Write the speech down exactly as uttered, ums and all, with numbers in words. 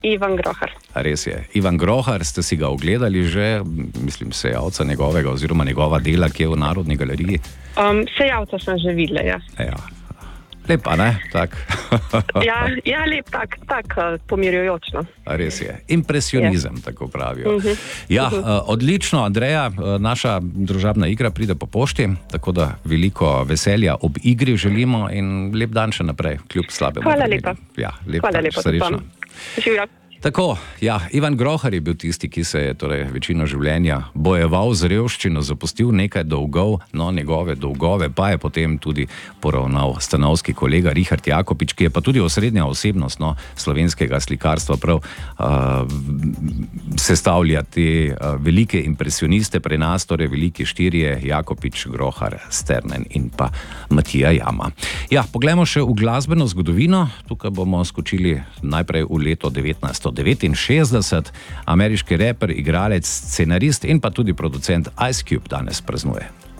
Ivan Grohar. Res je. Ivan Grohar, ste si ga ogledali že, mislim, sejalca njegovega oziroma njegova dela, ki je v Narodni galeriji? Um, sejalca sem že videla, ja. Ja. Lepa, ne? Tak. ja, ja, lep, tak, tak pomirjujoč. No. Res je. Impresionizem, je. Tako pravijo. Uh-huh. Ja, uh-huh. Odlično, Andreja, naša družabna igra pride po pošti, tako da veliko veselja ob igri želimo in lep dan še naprej, kljub slabemu. Hvala lepa. Ja, lep Hvala dan, lepa. srečno. Živja. Tako, ja, Ivan Grohar je bil tisti, ki se je torej večino življenja bojeval z revščino, zapustil nekaj dolgov, no njegove dolgove pa je potem tudi poravnal stanovski kolega Richard Jakopič, ki je pa tudi osrednja osebnost no, slovenskega slikarstva, prav uh, sestavlja te uh, velike impresioniste pri nas, torej veliki štirje, Jakopič, Grohar, Sternen in pa Matija Jama. Ja, poglejmo še v glasbeno zgodovino, tukaj bomo skočili najprej v leto devetnajststo devetinšestdeset. Ameriški reper, igralec, scenarist in pa tudi producent Ice Cube danes praznuje.